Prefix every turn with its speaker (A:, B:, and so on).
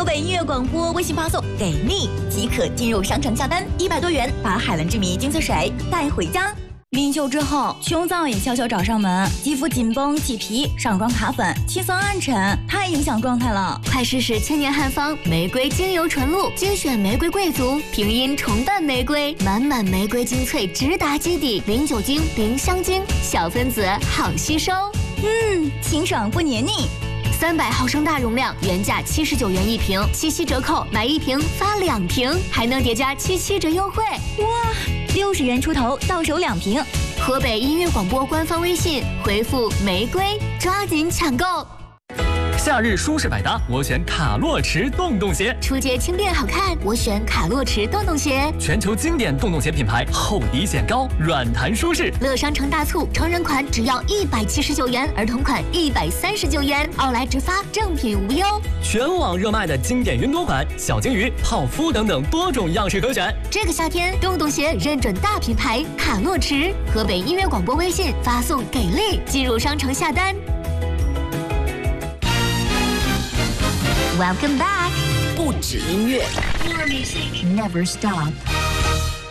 A: 河北音乐广播微信发送“给力”即可进入商城下单，100多元把海蓝之谜精粹水带回家。临秀之后，胸燥也悄悄找上门，肌肤紧绷起皮，上妆卡粉，气色暗沉，太影响状态了。
B: 快试试千年汉方玫瑰精油纯露，精选玫瑰贵族，平阴重瓣玫瑰，满满玫瑰精粹直达基底，零酒精，零香精，小分子好吸收。
A: 清爽不黏腻。
B: 300毫升大容量，原价79元一瓶，77折扣，买1瓶发2瓶，还能叠加77折优惠。
A: 哇，60元出头到手2瓶。
B: 河北音乐广播官方微信回复玫瑰，抓紧抢购。
C: 夏日舒适百搭，我选卡洛驰洞洞鞋。
B: 出街轻便好看，我选卡洛驰洞洞鞋。
C: 全球经典洞洞鞋品牌，厚底显高，软弹舒适。
B: 乐商城大促，成人款只要179元，儿童款139元，奥莱直发，正品无忧。
C: 全网热卖的经典云朵款、小金鱼、泡芙等等多种样式可选。
B: 这个夏天，洞洞鞋认准大品牌卡洛驰。河北音乐广播微信发送“给力”进入商城下单。Welcome back，
D: 不止音乐
E: More music, never stop.